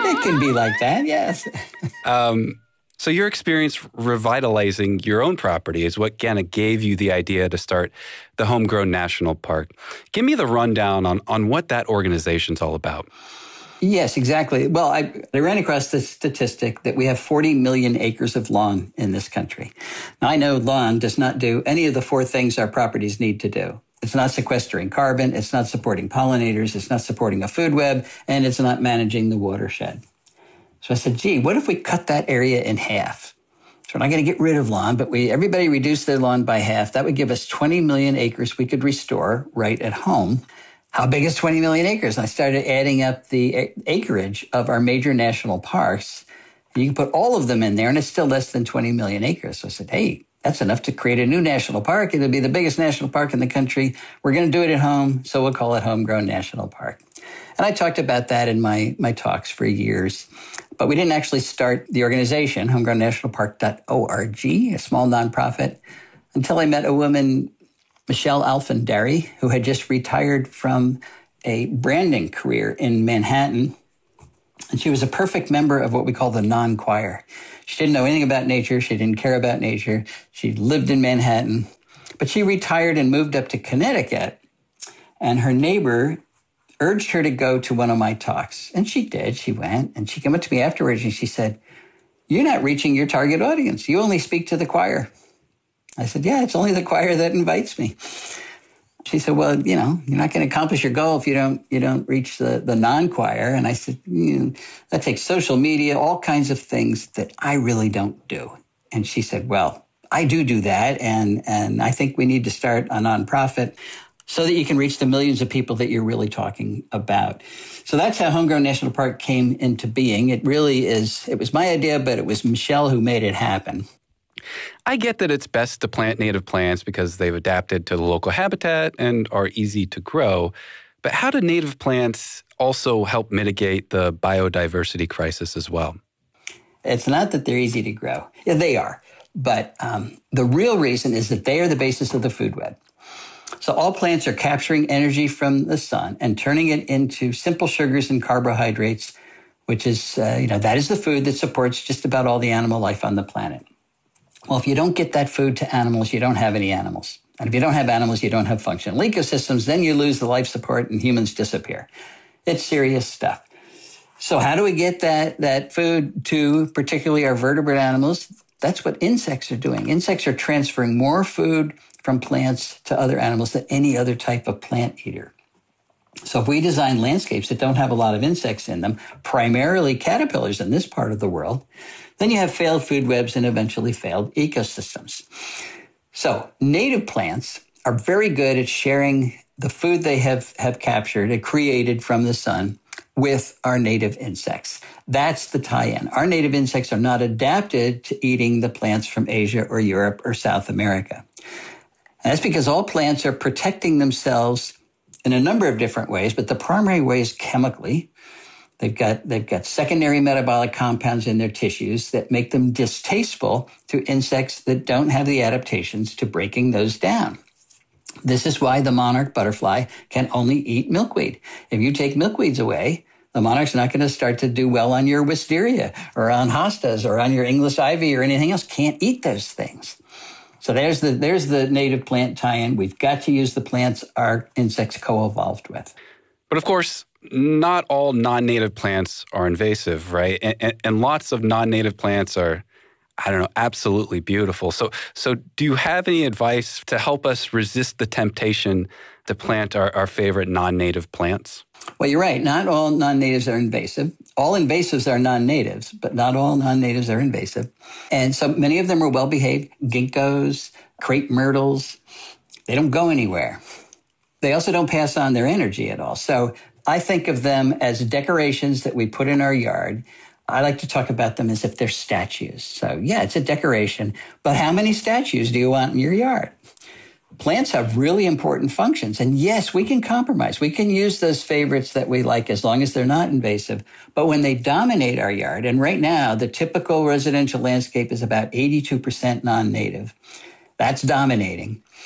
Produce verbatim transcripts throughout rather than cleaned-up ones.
It can be like that, yes. um, so your experience revitalizing your own property is what kind of gave you the idea to start the Homegrown National Park. Give me the rundown on, on what that organization's all about. Yes, exactly. Well, I, I ran across this statistic that we have forty million acres of lawn in this country. Now, I know lawn does not do any of the four things our properties need to do. It's not sequestering carbon, it's not supporting pollinators, it's not supporting a food web, and it's not managing the watershed. So I said, gee, what if we cut that area in half? So we're not going to get rid of lawn, but we everybody reduced their lawn by half. That would give us twenty million acres we could restore right at home. How big is twenty million acres? And I started adding up the acreage of our major national parks. And you can put all of them in there, and it's still less than twenty million acres. So I said, hey, that's enough to create a new national park. It'll be the biggest national park in the country. We're going to do it at home, so we'll call it Homegrown National Park. And I talked about that in my, my talks for years. But we didn't actually start the organization, homegrown national park dot org, a small nonprofit, until I met a woman, Michelle Alfandari, who had just retired from a branding career in Manhattan. And she was a perfect member of what we call the non-choir. She didn't know anything about nature. She didn't care about nature. She lived in Manhattan. But she retired and moved up to Connecticut. And her neighbor urged her to go to one of my talks. And she did. She went. And she came up to me afterwards and she said, you're not reaching your target audience. You only speak to the choir. I said, yeah, it's only the choir that invites me. She said, well, you know, you're not going to accomplish your goal if you don't you don't reach the, the non-choir. And I said, you know, that takes social media, all kinds of things that I really don't do. And she said, well, I do do that. And, and I think we need to start a nonprofit so that you can reach the millions of people that you're really talking about. So that's how Homegrown National Park came into being. It really is, it was my idea, but it was Michelle who made it happen. I get that it's best to plant native plants because they've adapted to the local habitat and are easy to grow. But how do native plants also help mitigate the biodiversity crisis as well? It's not that they're easy to grow. Yeah, they are. But um, the real reason is that they are the basis of the food web. So all plants are capturing energy from the sun and turning it into simple sugars and carbohydrates, which is, uh, you know, that is the food that supports just about all the animal life on the planet. Well, if you don't get that food to animals, you don't have any animals. And if you don't have animals, you don't have functional ecosystems. Then you lose the life support and humans disappear. It's serious stuff. So how do we get that, that food to particularly our vertebrate animals? That's what insects are doing. Insects are transferring more food from plants to other animals than any other type of plant eater. So if we design landscapes that don't have a lot of insects in them, primarily caterpillars in this part of the world, then you have failed food webs and eventually failed ecosystems. So native plants are very good at sharing the food they have, have captured and created from the sun with our native insects. That's the tie-in. Our native insects are not adapted to eating the plants from Asia or Europe or South America. And that's because all plants are protecting themselves in a number of different ways, but the primary way is chemically. They've got, they've got secondary metabolic compounds in their tissues that make them distasteful to insects that don't have the adaptations to breaking those down. This is why the monarch butterfly can only eat milkweed. If you take milkweeds away, the monarch's not going to start to do well on your wisteria or on hostas or on your English ivy or anything else. Can't eat those things. So there's the, there's the native plant tie-in. We've got to use the plants our insects co-evolved with. But of course, not all non-native plants are invasive, right? And, and, and lots of non-native plants are, I don't know, absolutely beautiful. So, so do you have any advice to help us resist the temptation to plant our, our favorite non-native plants? Well, you're right. Not all non-natives are invasive. All invasives are non-natives, but not all non-natives are invasive. And so many of them are well-behaved. Ginkgos, crepe myrtles, they don't go anywhere. They also don't pass on their energy at all. So I think of them as decorations that we put in our yard. I like to talk about them as if they're statues. So yeah, it's a decoration, but how many statues do you want in your yard? Plants have really important functions. And yes, we can compromise. We can use those favorites that we like as long as they're not invasive. But when they dominate our yard, and right now the typical residential landscape is about eighty-two percent non-native. That's dominating.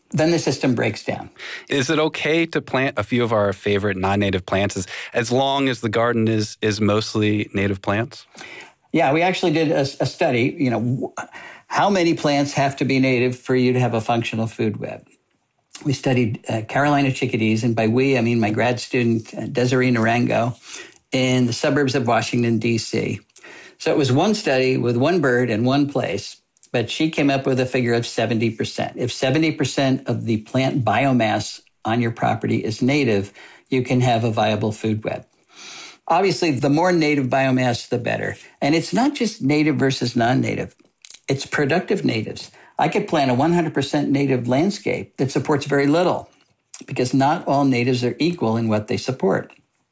then the system breaks down. Is it okay to plant a few of our favorite non-native plants as, as long as the garden is is mostly native plants? Yeah, we actually did a, a study, you know, how many plants have to be native for you to have a functional food web? We studied uh, Carolina chickadees, and by we, I mean my grad student, uh, Desiree Narango, in the suburbs of Washington, D C. So it was one study with one bird in one place, but she came up with a figure of seventy percent. If seventy percent of the plant biomass on your property is native, you can have a viable food web. Obviously, the more native biomass, the better. And it's not just native versus non-native. It's productive natives. I could plant a one hundred percent native landscape that supports very little because not all natives are equal in what they support.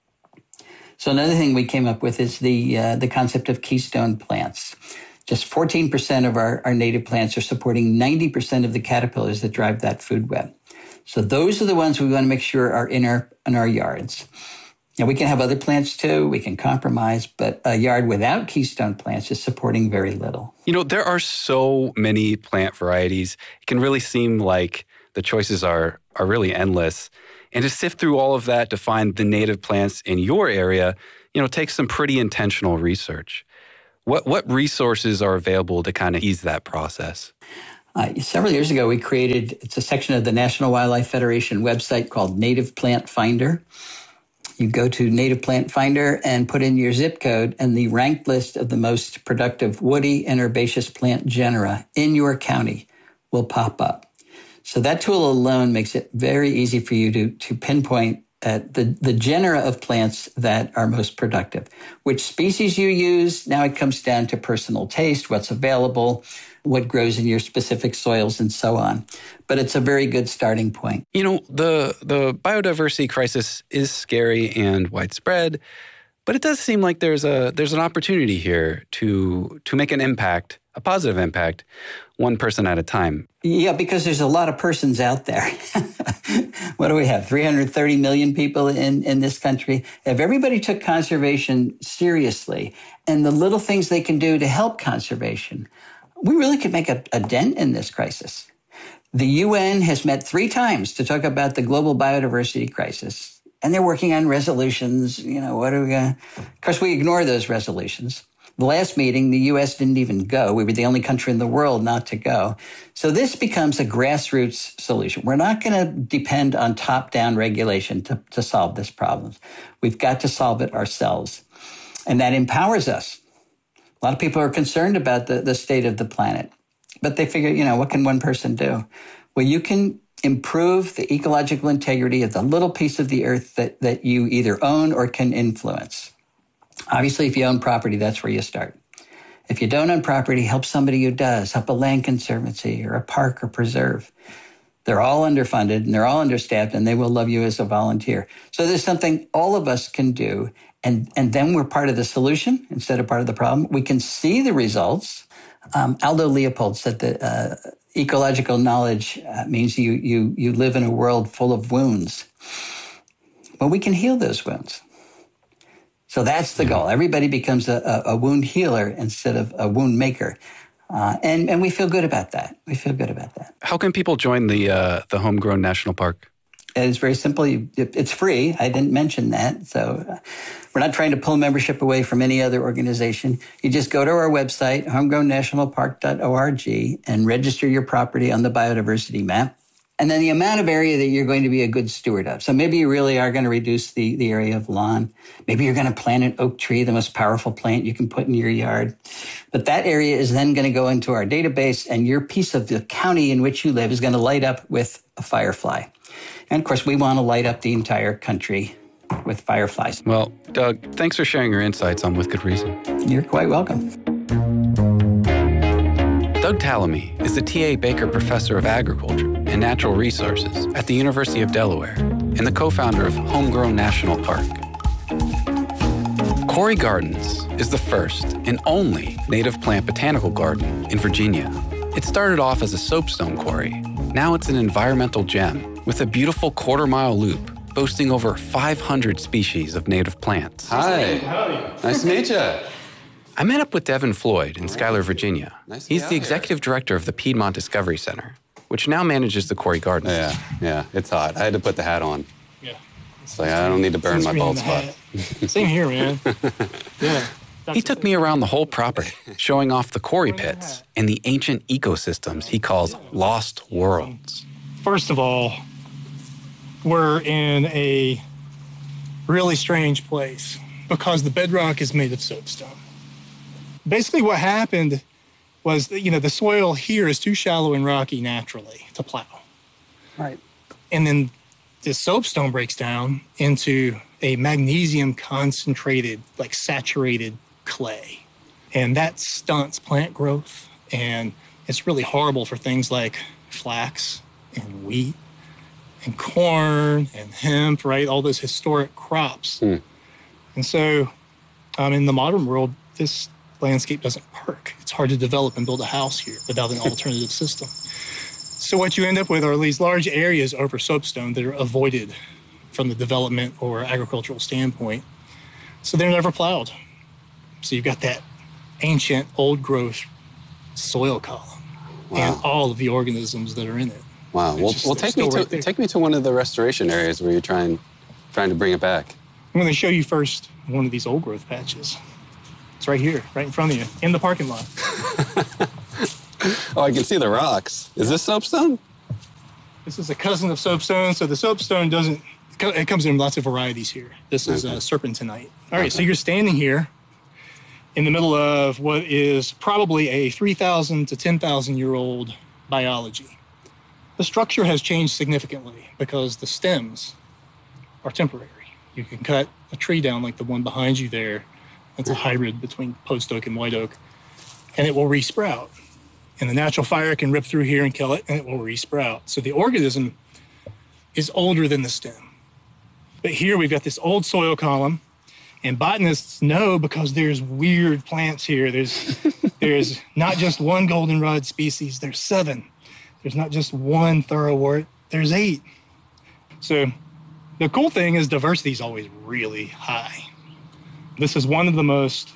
So another thing we came up with is the uh, the concept of keystone plants. Just fourteen percent of our, our native plants are supporting ninety percent of the caterpillars that drive that food web. So those are the ones we want to make sure are in our, in our yards. Now, we can have other plants too. We can compromise, but a yard without keystone plants is supporting very little. You know, there are so many plant varieties. It can really seem like the choices are are really endless. And to sift through all of that to find the native plants in your area, you know, takes some pretty intentional research. What what resources are available to kind of ease that process? Uh, several years ago, we created, it's a section of the National Wildlife Federation website called Native Plant Finder. You go to Native Plant Finder and put in your zip code, and the ranked list of the most productive woody and herbaceous plant genera in your county will pop up. So that tool alone makes it very easy for you to, to pinpoint uh, the, the genera of plants that are most productive. Which species you use, now it comes down to personal taste, what's available, what grows in your specific soils, and so on. But it's a very good starting point. You know, the the biodiversity crisis is scary and widespread, but it does seem like there's a there's an opportunity here to to make an impact, a positive impact, one person at a time. Yeah, because there's a lot of persons out there. What do we have? three hundred thirty million people in, in this country. If everybody took conservation seriously and the little things they can do to help conservation, we really could make a, a dent in this crisis. The U N has met three times to talk about the global biodiversity crisis, and they're working on resolutions. You know, what are we going to... Of course, we ignore those resolutions. The last meeting, the U S didn't even go. We were the only country in the world not to go. So this becomes a grassroots solution. We're not going to depend on top-down regulation to, to solve this problem. We've got to solve it ourselves. And that empowers us. A lot of people are concerned about the, the state of the planet, but they figure, you know, what can one person do? Well, you can improve the ecological integrity of the little piece of the earth that, that you either own or can influence. Obviously, if you own property, that's where you start. If you don't own property, help somebody who does. Help a land conservancy or a park or preserve. They're all underfunded and they're all understaffed, and they will love you as a volunteer. So there's something all of us can do. And, and then we're part of the solution instead of part of the problem. We can see the results. Um, Aldo Leopold said that uh, ecological knowledge uh, means you, you, you live in a world full of wounds. Well, we can heal those wounds. So that's the goal. Everybody becomes a, a, a wound healer instead of a wound maker. Uh, and, and we feel good about that. We feel good about that. How can people join the uh, the Homegrown National Park? It's very simple. You, it's free. I didn't mention that. So uh, we're not trying to pull membership away from any other organization. You just go to our website, homegrown national park dot org, and register your property on the biodiversity map. And then the amount of area that you're going to be a good steward of. So maybe you really are going to reduce the, the area of lawn. Maybe you're going to plant an oak tree, the most powerful plant you can put in your yard. But that area is then going to go into our database, and your piece of the county in which you live is going to light up with a firefly. And of course, we want to light up the entire country with fireflies. Well, Doug, thanks for sharing your insights on With Good Reason. You're quite welcome. Doug Tallamy is the T A Baker Professor of Agriculture and Natural Resources at the University of Delaware and the co-founder of Homegrown National Park. Corey Gardens is the first and only native plant botanical garden in Virginia. It started off as a soapstone quarry. Now it's an environmental gem with a beautiful quarter-mile loop boasting over five hundred species of native plants. Hi. Howdy. Nice to meet you. I met up with Devin Floyd in Schuyler, Virginia. Nice to be He's out the here. executive director of the Piedmont Discovery Center, which which now manages the Quarry Gardens. Yeah, yeah, it's hot. I had to put the hat on. Yeah. It's like, I don't need to burn my bald spot. Same here, man. Yeah. He took me around the whole property, showing off the quarry pits and the ancient ecosystems he calls lost worlds. First of all, we're in a really strange place because the bedrock is made of soapstone. Basically what happened was that, you know, the soil here is too shallow and rocky naturally to plow. Right. And then this soapstone breaks down into a magnesium concentrated, like saturated clay. And that stunts plant growth. And it's really horrible for things like flax and wheat and corn and hemp, right? All those historic crops. Mm. And so um, in the modern world, this landscape doesn't work. It's hard to develop and build a house here without an alternative system. So what you end up with are these large areas over soapstone that are avoided from the development or agricultural standpoint. So they're never plowed. So you've got that ancient old growth soil column Wow. and all of the organisms that are in it. Wow. It's Well, just- well they're take me still to right there. take me to one of the restoration areas where you're trying trying to bring it back. I'm going to show you first one of these old growth patches. It's right here, right in front of you, in the parking lot. Oh, I can see the rocks. Is this soapstone? This is a cousin of soapstone. So the soapstone doesn't, it comes in lots of varieties here. This is Okay. uh, serpentinite. All right, Okay. so you're standing here in the middle of what is probably a three thousand to ten thousand year old biology. The structure has changed significantly because the stems are temporary. You can cut a tree down like the one behind you there. It's a hybrid between post oak and white oak, and it will resprout. And the natural fire can rip through here and kill it, and it will resprout. So the organism is older than the stem. But here we've got this old soil column, and botanists know because there's weird plants here. There's there's not just one goldenrod species, there's seven. There's not just one thoroughwort, there's eight. So the cool thing is diversity is always really high. This is one of the most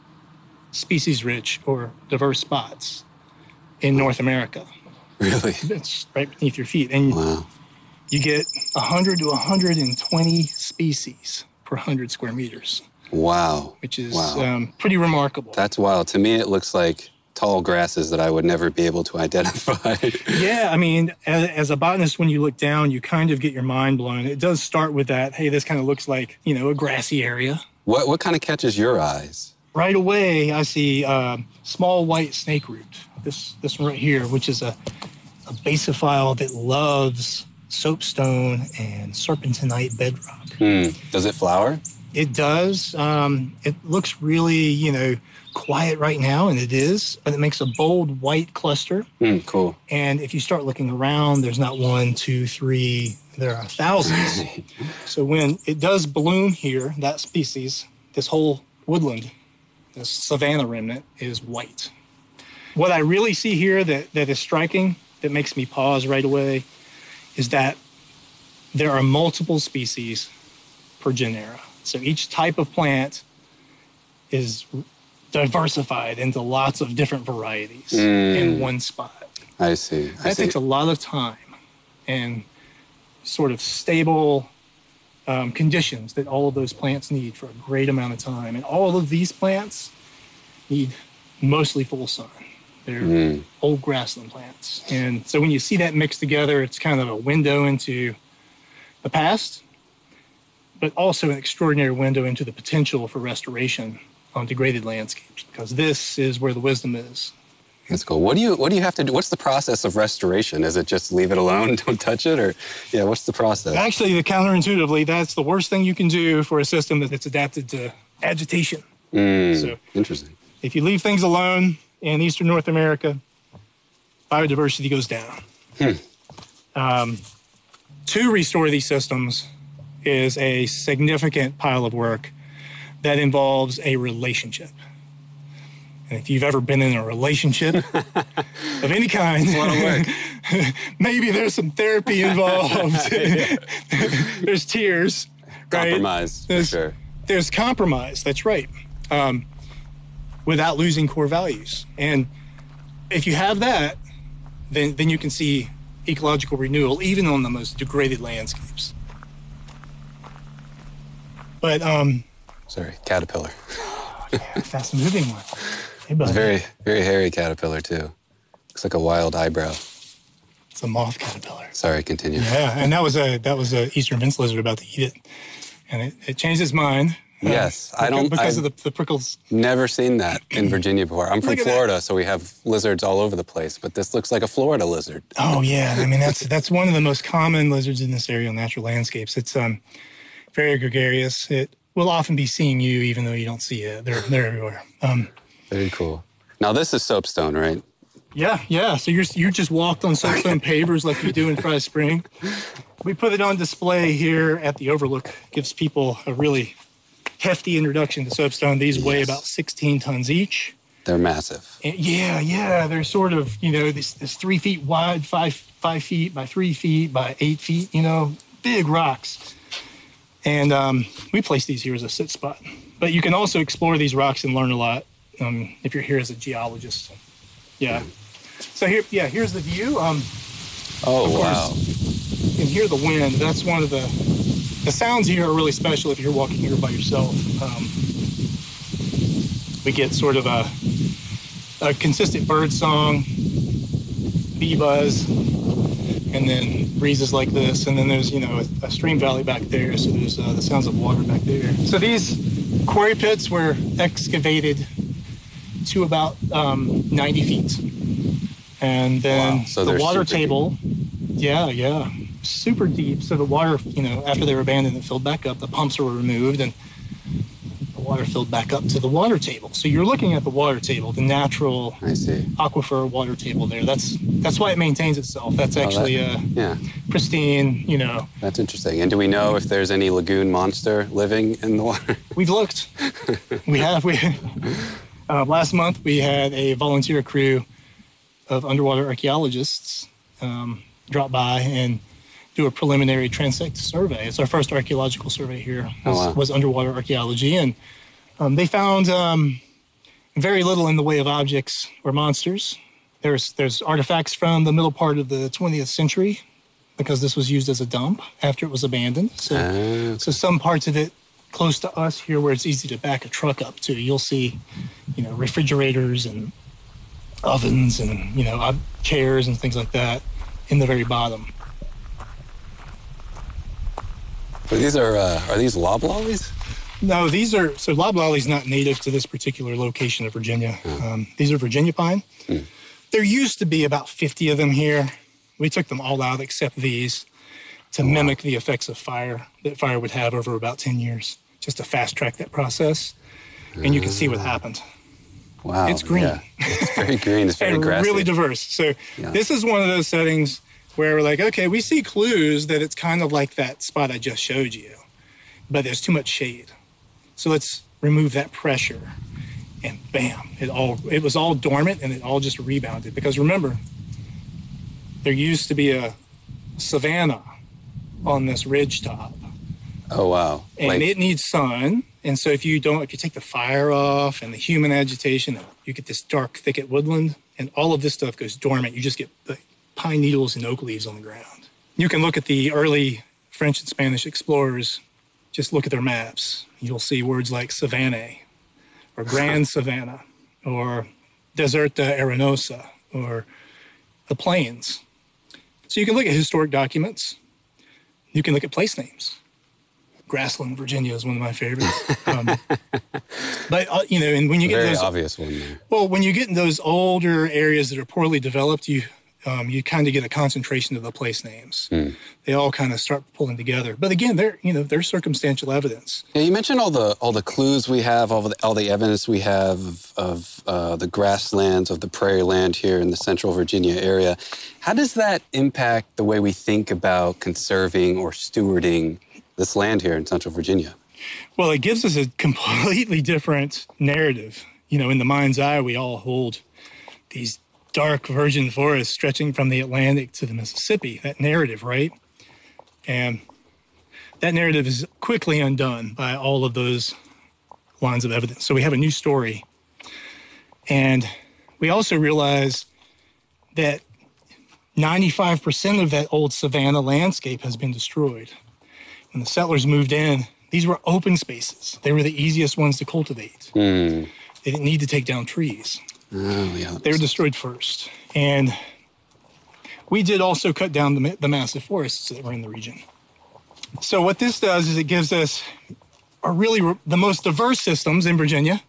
species-rich or diverse spots in North America. Really? It's right beneath your feet. And Wow. you get one hundred to one hundred twenty species per one hundred square meters, Wow. which is Wow. um, pretty remarkable. That's wild. To me, it looks like tall grasses that I would never be able to identify. Yeah, I mean, as, as a botanist, when you look down, you kind of get your mind blown. It does start with that, hey, this kind of looks like, you know, a grassy area. What what kind of catches your eyes? Right away, I see uh, small white snake root. This this one right here, which is a, a basophile that loves soapstone and serpentinite bedrock. Hmm. Does it flower? It does. Um, it looks really, you know, quiet right now, and it is, but it makes a bold white cluster. Hmm. Cool. And if you start looking around, there's not one, two, three, there are thousands. So when it does bloom here, that species, this whole woodland, this savanna remnant is white. What I really see here that, that is striking, that makes me pause right away, is that there are multiple species per genera. So each type of plant is diversified into lots of different varieties Mm. in one spot. I see. I That see. takes a lot of time and sort of stable um, conditions that all of those plants need for a great amount of time. And all of these plants need mostly full sun. They're Mm. old grassland plants. And so when you see that mixed together, it's kind of a window into the past, but also an extraordinary window into the potential for restoration on degraded landscapes, because this is where the wisdom is. That's cool. What do you What do you have to do? What's the process of restoration? Is it just leave it alone, don't touch it, or yeah? What's the process? Actually, the counterintuitively, that's the worst thing you can do for a system that's adapted to agitation. Mm, So- interesting. If you leave things alone in Eastern North America, biodiversity goes down. Hmm. Um, to restore these systems is a significant pile of work that involves a relationship. And if you've ever been in a relationship of any kind, a lot of work. maybe there's some therapy involved. There's tears, right? Compromise, for There's, sure. there's compromise, that's right, um, without losing core values. And if you have that, then, then you can see ecological renewal, even on the most degraded landscapes. But, um... Sorry, caterpillar. Oh, yeah, fast-moving one. Hey, buddy. It's very, very hairy caterpillar, too. Looks like a wild eyebrow. It's a moth caterpillar. Sorry, continue. Yeah, and that was a that was a eastern fence lizard about to eat it, and it, it changed its mind. Yes, uh, I don't. because I've of the, the prickles. Never seen that in Virginia before. I'm from Look at Florida, so we have lizards all over the place, but this looks like a Florida lizard. Oh yeah, I mean that's that's one of the most common lizards in this area on natural landscapes. It's um very gregarious. It will often be seeing you even though you don't see it. They're they're everywhere. Um, Very cool. Now this is soapstone, right? Yeah, yeah. So you're you just walked on soapstone pavers like you do in Fry Spring. We put it on display here at the Overlook. Gives people a really hefty introduction to soapstone. These Yes. weigh about sixteen tons each. They're massive. And yeah, yeah. They're sort of, you know, this this three feet wide, five five feet by three feet by eight feet. You know, big rocks. And um, we place these here as a sit spot. But you can also explore these rocks and learn a lot um, if you're here as a geologist. Yeah. So here, yeah, here's the view. Um, Oh, of wow. course, you can hear the wind. That's one of the, the sounds here are really special if you're walking here by yourself. Um, we get sort of a, a consistent bird song, bee buzz, and then breezes like this. And then there's, you know, a, a stream valley back there. So there's uh, the sounds of water back there. So these quarry pits were excavated to about um, ninety feet. And then Wow. So the they're water super table, yeah, yeah, super deep. So the water, you know, after they were abandoned and filled back up, the pumps were removed and the water filled back up to the water table. So you're looking at the water table, the natural I see. aquifer water table there. That's that's why it maintains itself. That's actually Oh, that- uh, Yeah, pristine, you know. that's interesting. And do we know if there's any lagoon monster living in the water? We've looked. we have. We uh, last month we had a volunteer crew of underwater archaeologists um, drop by and do a preliminary transect survey. It's our first archaeological survey here. Was, Oh, wow. was underwater archaeology, and um, they found um, very little in the way of objects or monsters. There's there's artifacts from the middle part of the twentieth century because this was used as a dump after it was abandoned. So. Ah, So some parts of it close to us here where it's easy to back a truck up to, you'll see, you know, refrigerators and ovens and, you know, uh, chairs and things like that in the very bottom. so these are, uh, are these loblollies? No, these are, so loblolly's not native to this particular location of Virginia. Um, these are Virginia pine. Hmm. There used to be about fifty of them here. We took them all out except these to mimic the effects of fire that fire would have over about ten years, just to fast track that process. And you can see what happened. Wow. It's green. Yeah. It's very green. It's very And grassy. really diverse. So Yeah. this is one of those settings where we're like, okay, we see clues that it's kind of like that spot I just showed you, but there's too much shade. So let's remove that pressure. And bam, it all it was all dormant and it all just rebounded. Because remember, there used to be a savanna on this ridge top. Oh, wow. And Like, it needs sun. And so if you don't, if you take the fire off and the human agitation, you get this dark thicket woodland and all of this stuff goes dormant. You just get the pine needles and oak leaves on the ground. You can look at the early French and Spanish explorers, just look at their maps. You'll see words like savanna or grand savanna or deserta arenosa or the plains. So you can look at historic documents. You can look at place names. Grassland, Virginia is one of my favorites. Um, but, uh, you know, and when you get very those, obvious one there. well, when you get in those older areas that are poorly developed, you um, you kind of get a concentration of the place names. Hmm. They all kind of start pulling together. But again, they're, you know, they're circumstantial evidence. Yeah, you mentioned all the all the clues we have, all the all the evidence we have of, of uh, the grasslands, of the prairie land here in the central Virginia area. How does that impact the way we think about conserving or stewarding this land here in central Virginia? Well, it gives us a completely different narrative. You know, in the mind's eye, we all hold these dark virgin forests stretching from the Atlantic to the Mississippi, that narrative, right? And that narrative is quickly undone by all of those lines of evidence. So we have a new story. And we also realize that ninety-five percent of that old savanna landscape has been destroyed. When the settlers moved in, these were open spaces. They were the easiest ones to cultivate. Mm. They didn't need to take down trees. Oh, yeah. They were destroyed first. And we did also cut down the, the massive forests that were in the region. So what this does is it gives us a really re- the most diverse systems in Virginia.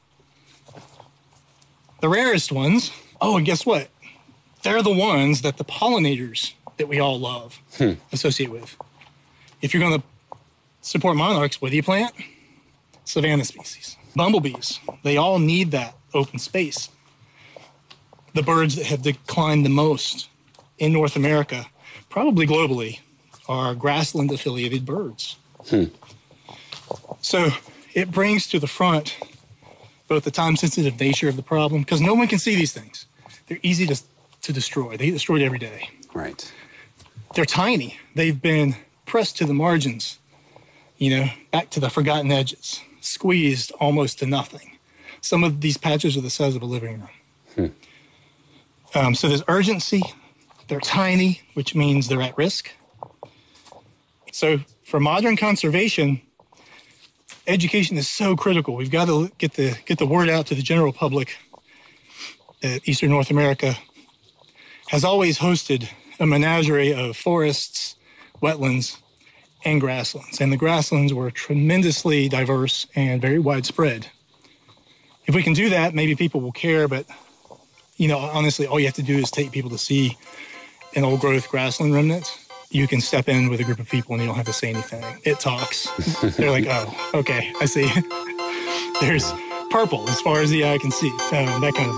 The rarest ones. Oh, and guess what? They're the ones that the pollinators that we all love hmm. associate with. If you're going to support monarchs, what do you plant? Savanna species. Bumblebees, they all need that open space. The birds that have declined the most in North America, probably globally, are grassland-affiliated birds. Hmm. So it brings to the front both the time-sensitive nature of the problem, because no one can see these things. They're easy to, to destroy. They get destroyed every day. Right. They're tiny. They've been pressed to the margins, you know, back to the forgotten edges, squeezed almost to nothing. Some of these patches are the size of a living room. Hmm. Um, so there's urgency. They're tiny, which means they're at risk. So for modern conservation, education is so critical. We've got to get the get the word out to the general public that Eastern North America has always hosted a menagerie of forests, wetlands, and grasslands. And the grasslands were tremendously diverse and very widespread. If we can do that, maybe people will care, but, you know, honestly, all you have to do is take people to see an old-growth grassland remnant. You can step in with a group of people and you don't have to say anything. It talks. They're like, oh, okay, I see. There's purple as far as the eye can see, uh, that kind of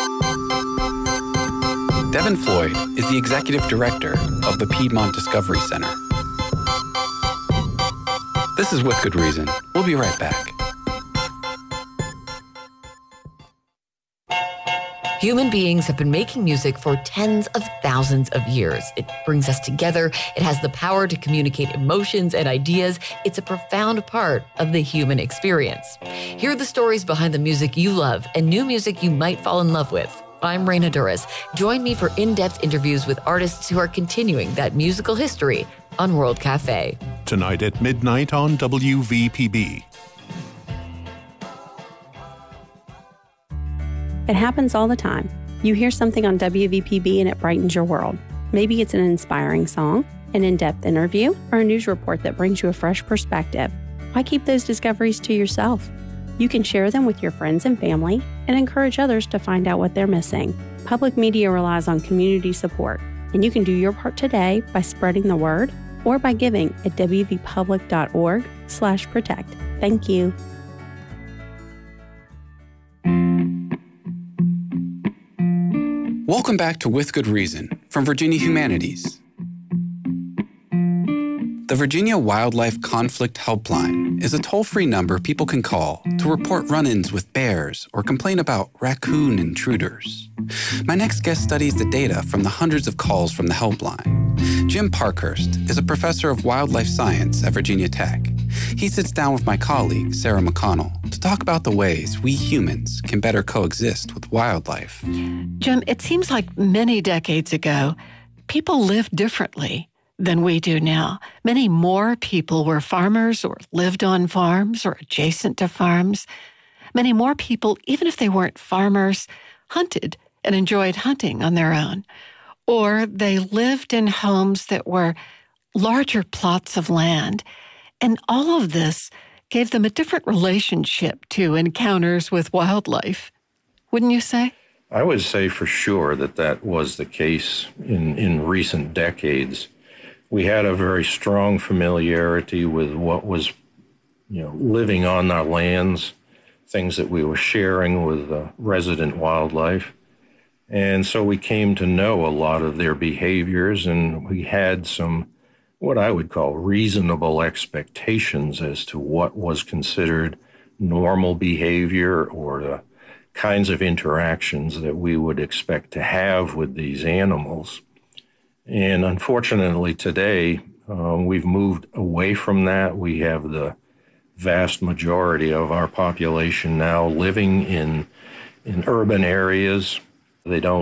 thing. Devin Floyd is the executive director of the Piedmont Discovery Center. This is With Good Reason. We'll be right back. Human beings have been making music for tens of thousands of years. It brings us together. It has the power to communicate emotions and ideas. It's a profound part of the human experience. Hear the stories behind the music you love and new music you might fall in love with. I'm Raina Duras. Join me for in-depth interviews with artists who are continuing that musical history on World Cafe. Tonight at midnight on W V P B. It happens all the time. You hear something on W V P B and it brightens your world. Maybe it's an inspiring song, an in-depth interview, or a news report that brings you a fresh perspective. Why keep those discoveries to yourself? You can share them with your friends and family and encourage others to find out what they're missing. Public media relies on community support, and you can do your part today by spreading the word or by giving at wvpublic.org slash protect. Thank you. Welcome back to With Good Reason from Virginia Humanities. The Virginia Wildlife Conflict Helpline is a toll-free number people can call to report run-ins with bears or complain about raccoon intruders. My next guest studies the data from the hundreds of calls from the helpline. Jim Parkhurst is a professor of wildlife science at Virginia Tech. He sits down with my colleague, Sarah McConnell, to talk about the ways we humans can better coexist with wildlife. Jim, it seems like many decades ago, people lived differently than we do now. Many more people were farmers or lived on farms or adjacent to farms. Many more people, even if they weren't farmers, hunted and enjoyed hunting on their own. Or they lived in homes that were larger plots of land. And all of this gave them a different relationship to encounters with wildlife. Wouldn't you say? I would say for sure that that was the case in, in recent decades. We had a very strong familiarity with what was, you know, living on our lands, things that we were sharing with uh, resident wildlife. And so we came to know a lot of their behaviors, and we had some, what I would call reasonable expectations as to what was considered normal behavior or the kinds of interactions that we would expect to have with these animals. And unfortunately today, um, we've moved away from that. We have the vast majority of our population now living in, in urban areas. They don't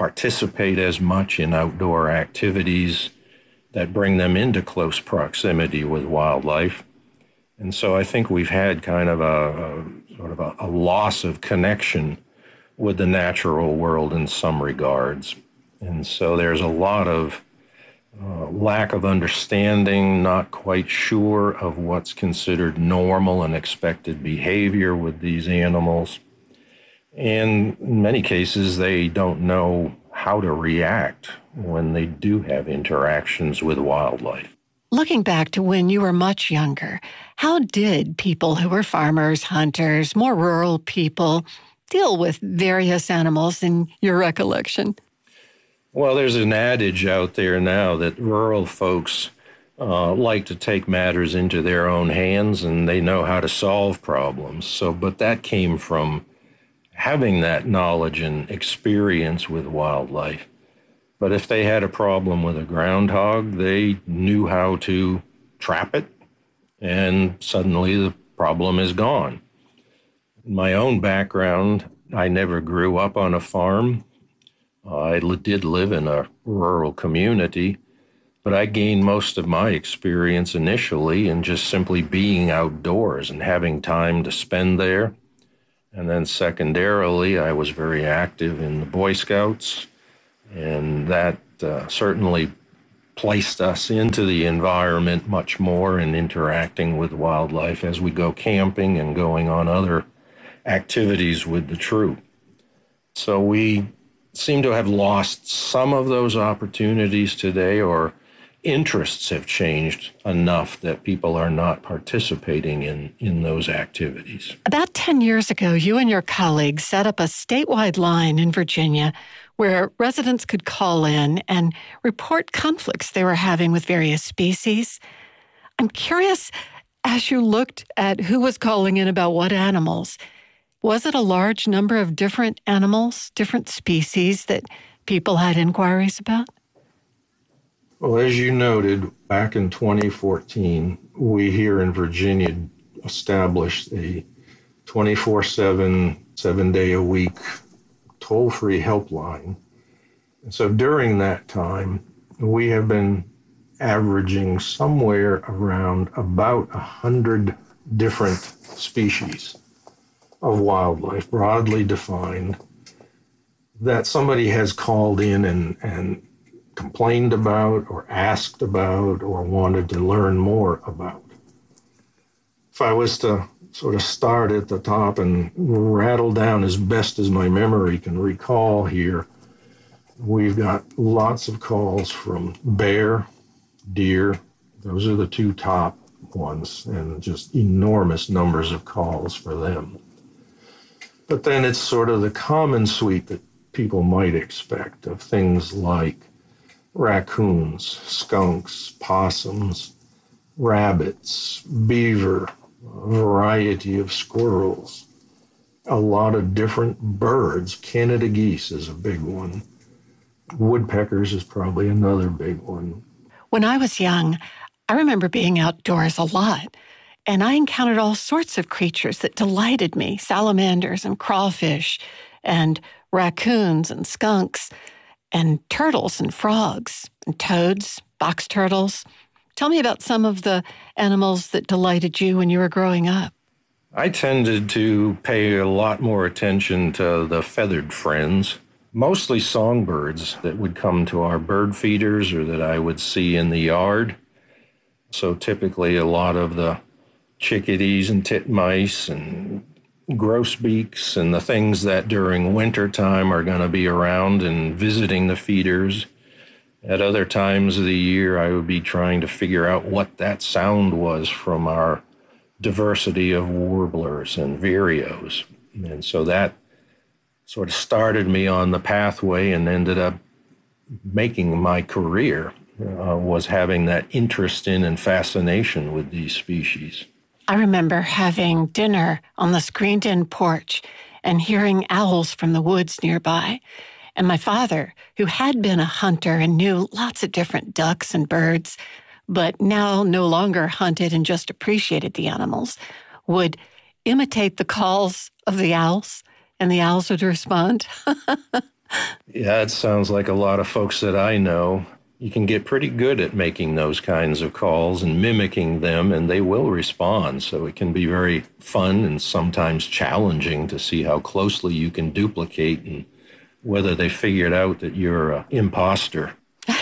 participate as much in outdoor activities that bring them into close proximity with wildlife. And so I think we've had kind of a, a sort of a, a loss of connection with the natural world in some regards. And so there's a lot of uh, lack of understanding, not quite sure of what's considered normal and expected behavior with these animals. And in many cases, they don't know how to react when they do have interactions with wildlife. Looking back to when you were much younger, how did people who were farmers, hunters, more rural people deal with various animals in your recollection? Well, there's an adage out there now that rural folks uh, like to take matters into their own hands and they know how to solve problems. So, but that came from having that knowledge and experience with wildlife. But if they had a problem with a groundhog, they knew how to trap it, and suddenly the problem is gone. In my own background, I never grew up on a farm. I did live in a rural community, but I gained most of my experience initially in just simply being outdoors and having time to spend there. And then secondarily, I was very active in the Boy Scouts, and that uh, certainly placed us into the environment much more and interacting with wildlife as we go camping and going on other activities with the troop. So we seem to have lost some of those opportunities today, or interests have changed enough that people are not participating in, in those activities. About ten years ago, you and your colleagues set up a statewide line in Virginia where residents could call in and report conflicts they were having with various species. I'm curious, as you looked at who was calling in about what animals, was it a large number of different animals, different species that people had inquiries about? Well, as you noted, back in twenty fourteen, we here in Virginia established a twenty-four seven, seven-day-a-week toll-free helpline. And so during that time, we have been averaging somewhere around about one hundred different species of wildlife, broadly defined, that somebody has called in and, and complained about or asked about or wanted to learn more about. If I was to sort of start at the top and rattle down as best as my memory can recall here, we've got lots of calls from bear, deer. Those are the two top ones, and just enormous numbers of calls for them. But then it's sort of the common suite that people might expect of things like raccoons, skunks, possums, rabbits, beaver, a variety of squirrels, a lot of different birds. Canada geese is a big one. Woodpeckers is probably another big one. When I was young, I remember being outdoors a lot, and I encountered all sorts of creatures that delighted me, salamanders and crawfish and raccoons and skunks and turtles and frogs and toads, box turtles. Tell me about some of the animals that delighted you when you were growing up. I tended to pay a lot more attention to the feathered friends, mostly songbirds that would come to our bird feeders or that I would see in the yard. So typically a lot of the chickadees and titmice and grosbeaks and the things that during wintertime are going to be around and visiting the feeders. At other times of the year, I would be trying to figure out what that sound was from our diversity of warblers and vireos. And so that sort of started me on the pathway and ended up making my career, uh, was having that interest in and fascination with these species. I remember having dinner on the screened-in porch and hearing owls from the woods nearby. And my father, who had been a hunter and knew lots of different ducks and birds, but now no longer hunted and just appreciated the animals, would imitate the calls of the owls, and the owls would respond. Yeah, it sounds like a lot of folks that I know. You can get pretty good at making those kinds of calls and mimicking them, and they will respond. So it can be very fun and sometimes challenging to see how closely you can duplicate and whether they figured out that you're an imposter.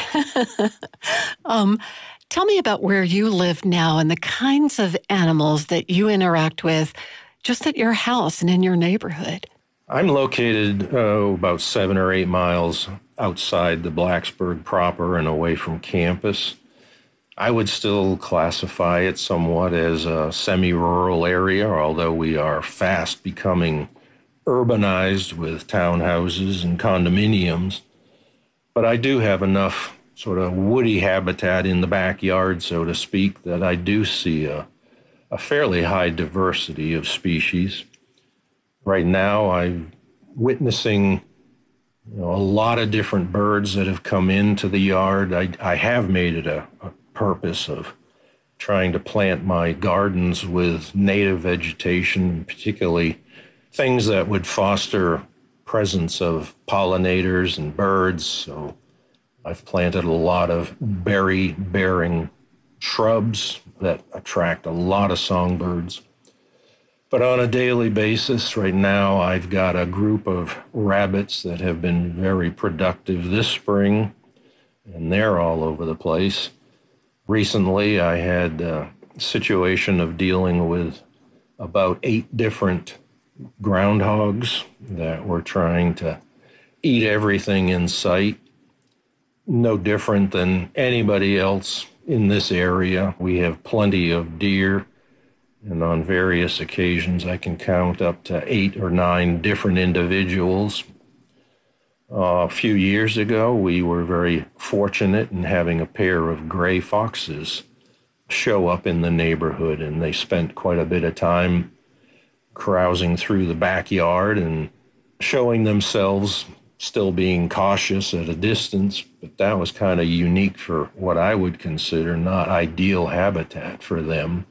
um, tell me about where you live now and the kinds of animals that you interact with just at your house and in your neighborhood. I'm located oh, about seven or eight miles outside the Blacksburg proper and away from campus. I would still classify it somewhat as a semi-rural area, although we are fast becoming urbanized with townhouses and condominiums. But I do have enough sort of woody habitat in the backyard, so to speak, that I do see a, a fairly high diversity of species. Right now, I'm witnessing you know, a lot of different birds that have come into the yard. I, I have made it a, a purpose of trying to plant my gardens with native vegetation, particularly things that would foster presence of pollinators and birds. So I've planted a lot of berry-bearing shrubs that attract a lot of songbirds. But on a daily basis, right now, I've got a group of rabbits that have been very productive this spring, and they're all over the place. Recently, I had a situation of dealing with about eight different groundhogs that were trying to eat everything in sight. No different than anybody else in this area. We have plenty of deer. And on various occasions, I can count up to eight or nine different individuals. Uh, a few years ago, we were very fortunate in having a pair of gray foxes show up in the neighborhood, and they spent quite a bit of time carousing through the backyard and showing themselves, still being cautious at a distance. But that was kind of unique for what I would consider not ideal habitat for them.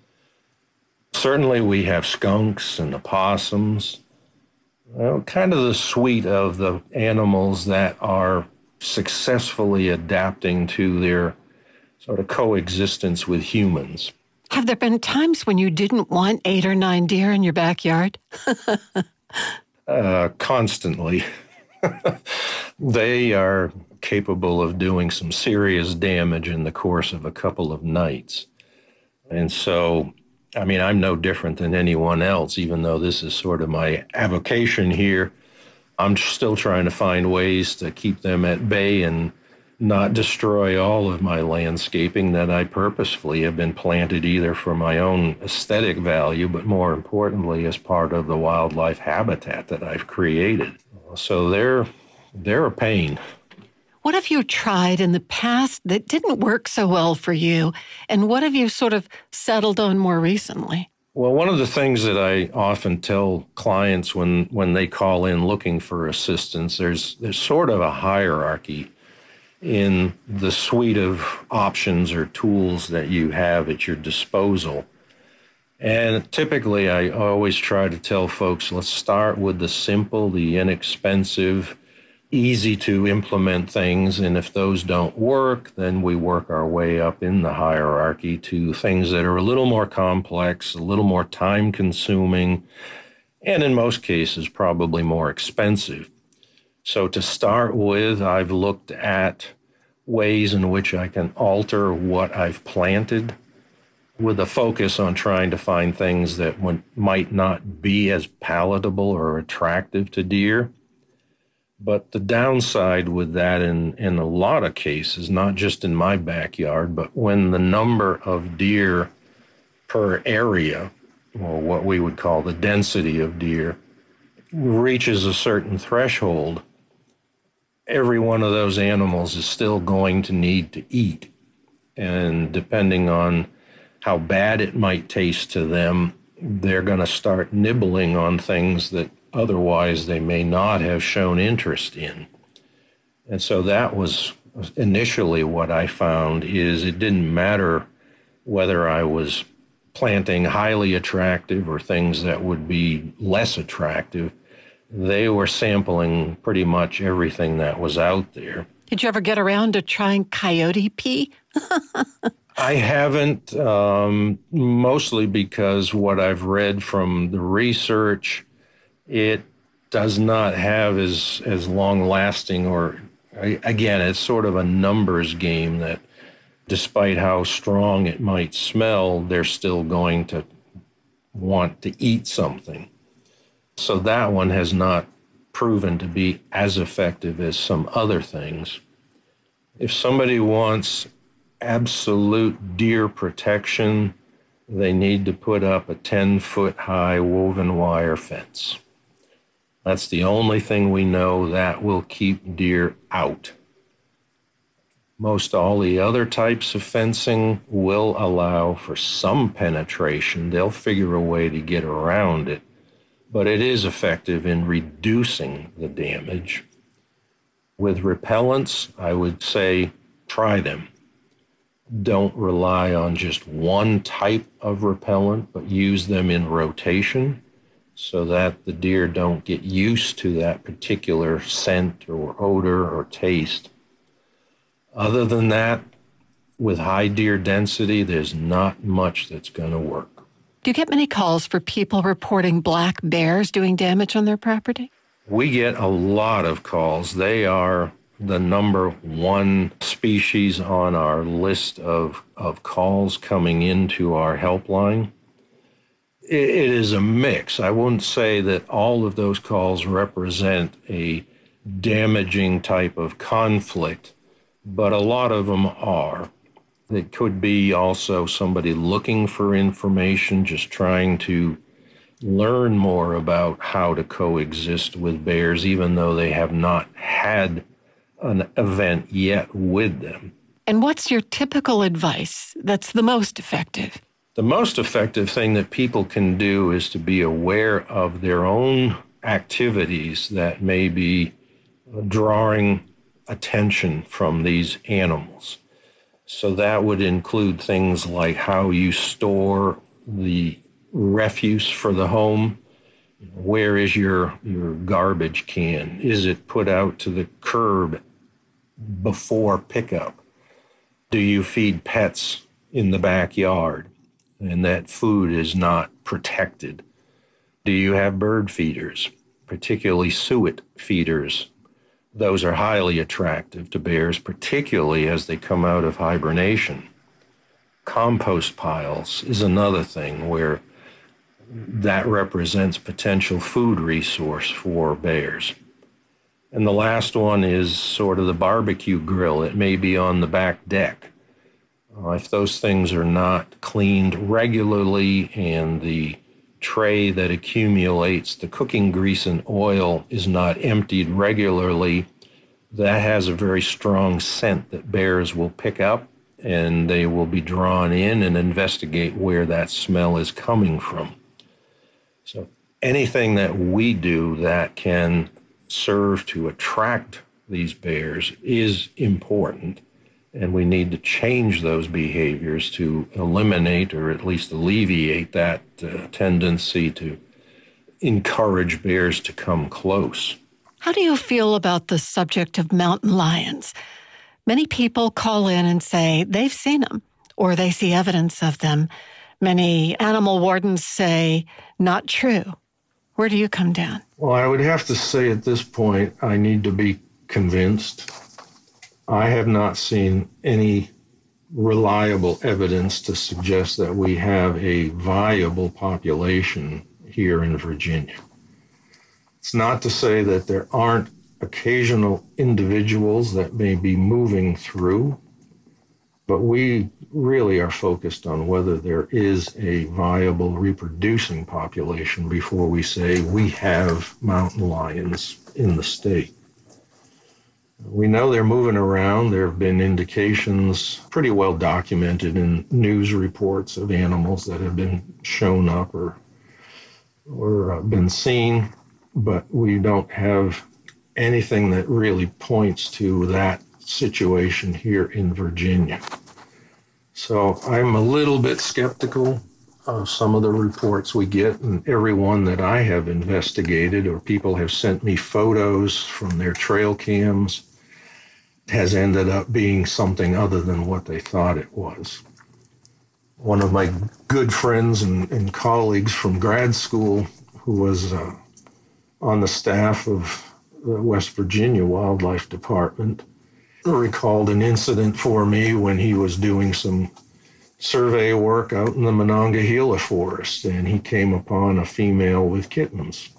Certainly we have skunks and opossums, well, kind of the suite of the animals that are successfully adapting to their sort of coexistence with humans. Have there been times when you didn't want eight or nine deer in your backyard? uh, constantly. They are capable of doing some serious damage in the course of a couple of nights. And so I mean, I'm no different than anyone else, even though this is sort of my avocation here. I'm still trying to find ways to keep them at bay and not destroy all of my landscaping that I purposefully have been planted either for my own aesthetic value, but more importantly, as part of the wildlife habitat that I've created. So they're, they're a pain. What have you tried in the past that didn't work so well for you? And what have you sort of settled on more recently? Well, one of the things that I often tell clients when, when they call in looking for assistance, there's, there's sort of a hierarchy in the suite of options or tools that you have at your disposal. And typically, I always try to tell folks, let's start with the simple, the inexpensive, easy to implement things, and if those don't work, then we work our way up in the hierarchy to things that are a little more complex, a little more time-consuming, and in most cases, probably more expensive. So to start with, I've looked at ways in which I can alter what I've planted with a focus on trying to find things that would, might not be as palatable or attractive to deer. But the downside with that in, in a lot of cases, not just in my backyard, but when the number of deer per area, or what we would call the density of deer, reaches a certain threshold, every one of those animals is still going to need to eat. And depending on how bad it might taste to them, they're going to start nibbling on things that otherwise they may not have shown interest in. And so that was initially what I found, is it didn't matter whether I was planting highly attractive or things that would be less attractive. they were sampling pretty much everything that was out there. Did you ever get around to trying coyote pee? I haven't, um, mostly because what I've read from the research, it does not have as, as long-lasting, or, again, it's sort of a numbers game that despite how strong it might smell, they're still going to want to eat something. So that one has not proven to be as effective as some other things. If somebody wants absolute deer protection, they need to put up a ten-foot high woven wire fence. That's the only thing we know that will keep deer out. Most all the other types of fencing will allow for some penetration. They'll figure a way to get around it, but it is effective in reducing the damage. With repellents, I would say try them. Don't rely on just one type of repellent, but use them in rotation so that the deer don't get used to that particular scent or odor or taste. Other than that, with high deer density, there's not much that's going to work. Do you get many calls for people reporting black bears doing damage on their property? We get a lot of calls. They are the number one species on our list of, of calls coming into our helpline. It, it is a mix. I wouldn't say that all of those calls represent a damaging type of conflict, but a lot of them are. It could be also somebody looking for information, just trying to learn more about how to coexist with bears, even though they have not had an event yet with them. And what's your typical advice that's the most effective? The most effective thing that people can do is to be aware of their own activities that may be drawing attention from these animals. So that would include things like how you store the refuse for the home. Where is your, your garbage can? Is it put out to the curb before pickup? Do you feed pets in the backyard and that food is not protected? Do you have bird feeders, particularly suet feeders? Those are highly attractive to bears, particularly as they come out of hibernation. Compost piles is another thing where that represents potential food resource for bears. And the last one is sort of the barbecue grill. It may be on the back deck. Uh, if those things are not cleaned regularly and the tray that accumulates the cooking grease and oil is not emptied regularly, that has a very strong scent that bears will pick up, and they will be drawn in and investigate where that smell is coming from. So anything that we do that can serve to attract these bears is important, and we need to change those behaviors to eliminate or at least alleviate that uh, tendency to encourage bears to come close. How do you feel about the subject of mountain lions? Many people call in and say they've seen them or they see evidence of them. Many animal wardens say not true. Where do you come down? Well, I would have to say at this point, I need to be convinced. I have not seen any reliable evidence to suggest that we have a viable population here in Virginia. It's not to say that there aren't occasional individuals that may be moving through, but we really are focused on whether there is a viable reproducing population before we say we have mountain lions in the state. We know they're moving around. There have been indications pretty well documented in news reports of animals that have been shown up or, or uh, been seen, but we don't have anything that really points to that situation here in Virginia. So I'm a little bit skeptical. uh, some of the reports we get, and every one that I have investigated or people have sent me photos from their trail cams has ended up being something other than what they thought it was. One of my good friends and, and colleagues from grad school, who was uh, on the staff of the West Virginia Wildlife Department, recalled an incident for me when he was doing some survey work out in the Monongahela forest, and he came upon a female with kittens.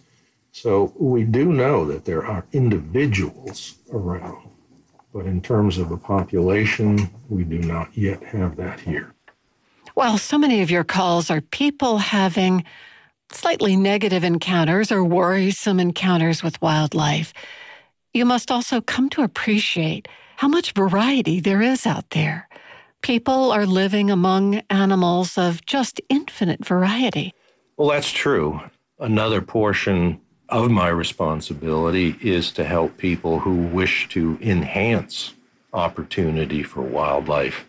So we do know that there are individuals around, but in terms of a population, we do not yet have that here. Well, so many of your calls are people having slightly negative encounters or worrisome encounters with wildlife. You must also come to appreciate how much variety there is out there. People are living among animals of just infinite variety. Well, that's true. Another portion of my responsibility is to help people who wish to enhance opportunity for wildlife.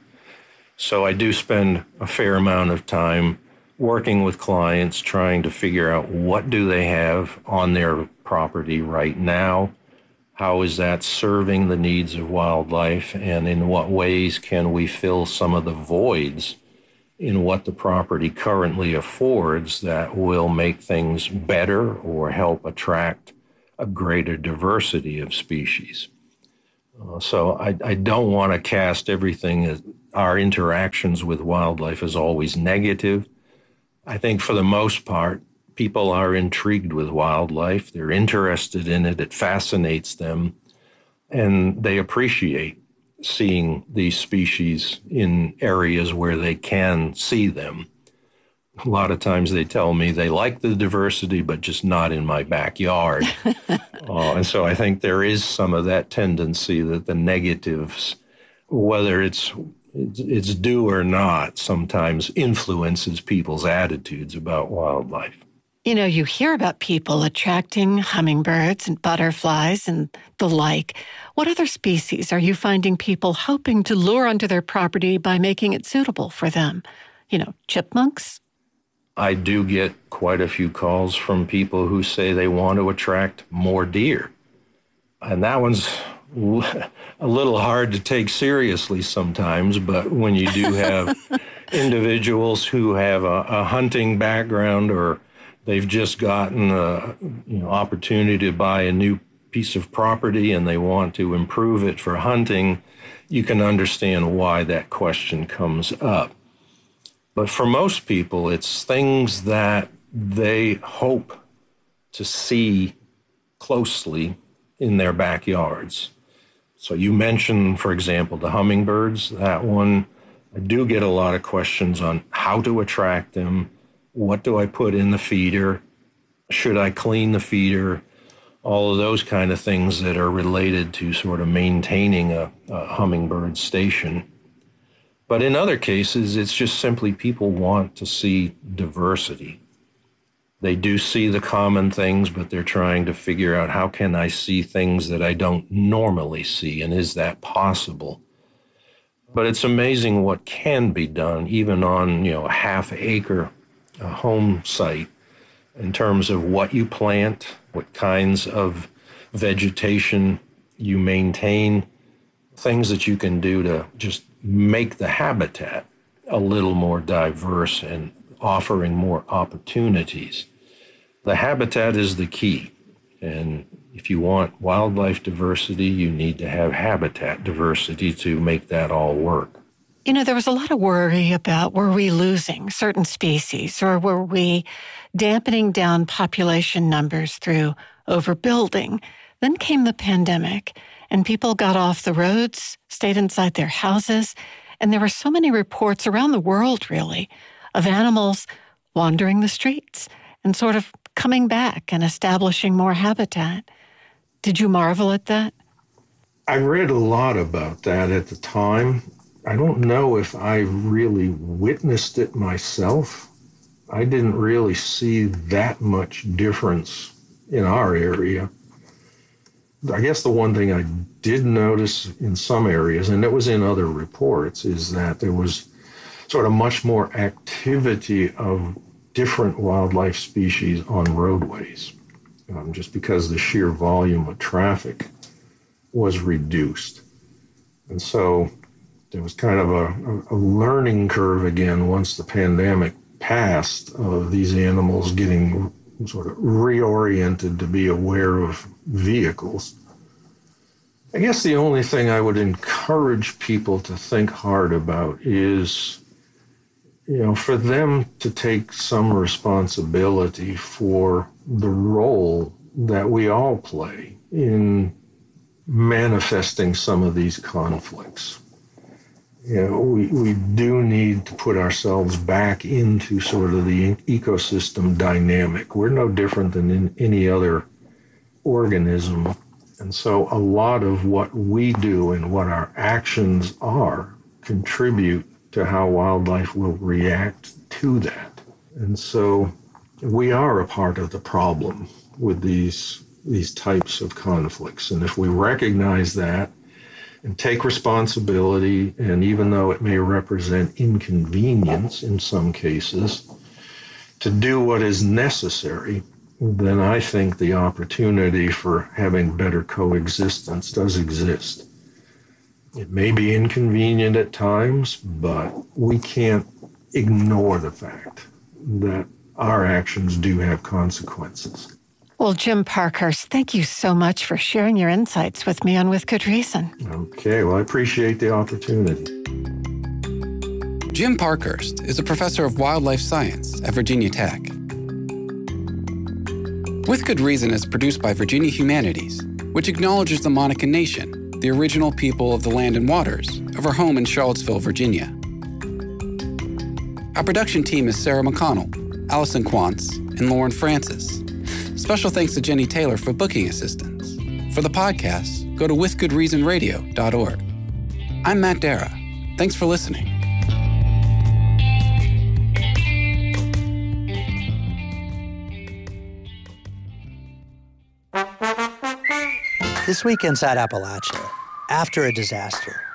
So I do spend a fair amount of time working with clients, trying to figure out what do they have on their property right now, how is that serving the needs of wildlife, and in what ways can we fill some of the voids in what the property currently affords that will make things better or help attract a greater diversity of species. Uh, so I, I don't want to cast everything as our interactions with wildlife as always negative. I think for the most part, people are intrigued with wildlife. They're interested in it. It fascinates them. And they appreciate seeing these species in areas where they can see them. A lot of times they tell me they like the diversity, but just not in my backyard. uh, and so I think there is some of that tendency that the negatives, whether it's it's due or not, sometimes influences people's attitudes about wildlife. You know, you hear about people attracting hummingbirds and butterflies and the like. What other species are you finding people hoping to lure onto their property by making it suitable for them? You know, chipmunks? I do get quite a few calls from people who say they want to attract more deer. And that one's a little hard to take seriously sometimes, but when you do have individuals who have a, a hunting background, or they've just gotten a you know, opportunity to buy a new piece of property and they want to improve it for hunting, you can understand why that question comes up. But for most people, it's things that they hope to see closely in their backyards. So you mentioned, for example, the hummingbirds. That one, I do get a lot of questions on how to attract them. What do I put in the feeder? Should I clean the feeder? All of those kind of things that are related to sort of maintaining a, a hummingbird station. But in other cases, it's just simply people want to see diversity. They do see the common things, but they're trying to figure out, how can I see things that I don't normally see, and is that possible? But it's amazing what can be done, even on, you know, a half acre a home site, in terms of what you plant, what kinds of vegetation you maintain, things that you can do to just make the habitat a little more diverse and offering more opportunities. The habitat is the key. And if you want wildlife diversity, you need to have habitat diversity to make that all work. You know, there was a lot of worry about, were we losing certain species, or were we dampening down population numbers through overbuilding? Then came the pandemic, and people got off the roads, stayed inside their houses, and there were so many reports around the world, really, of animals wandering the streets and sort of coming back and establishing more habitat. Did you marvel at that? I read a lot about that at the time. I don't know if I really witnessed it myself. I didn't really see that much difference in our area. I guess the one thing I did notice in some areas, and it was in other reports, is that there was sort of much more activity of different wildlife species on roadways, um, just because the sheer volume of traffic was reduced. And so there was kind of a, a learning curve again once the pandemic passed of these animals getting sort of reoriented to be aware of vehicles. I guess the only thing I would encourage people to think hard about is, you know, for them to take some responsibility for the role that we all play in manifesting some of these conflicts. You know, we, we do need to put ourselves back into sort of the ecosystem dynamic. We're no different than in any other organism. And so a lot of what we do and what our actions are contribute to how wildlife will react to that. And so we are a part of the problem with these, these types of conflicts. And if we recognize that and take responsibility, and even though it may represent inconvenience in some cases, to do what is necessary, then I think the opportunity for having better coexistence does exist. It may be inconvenient at times, but we can't ignore the fact that our actions do have consequences. Well, Jim Parkhurst, thank you so much for sharing your insights with me on With Good Reason. Okay, well, I appreciate the opportunity. Jim Parkhurst is a professor of wildlife science at Virginia Tech. With Good Reason is produced by Virginia Humanities, which acknowledges the Monacan Nation, the original people of the land and waters of our home in Charlottesville, Virginia. Our production team is Sarah McConnell, Allison Quantz, and Lauren Francis. Special thanks to Jenny Taylor for booking assistance. For the podcast, go to with good reason radio dot org. I'm Matt Dara. Thanks for listening. This week inside Appalachia, after a disaster,